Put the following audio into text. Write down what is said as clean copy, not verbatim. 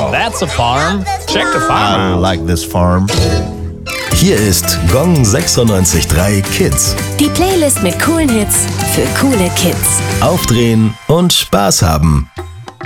Now that's a farm. Check the I farm out. like this farm. Hier ist Gong 96.3 Kids. Die Playlist mit coolen Hits für coole Kids. Aufdrehen und Spaß haben.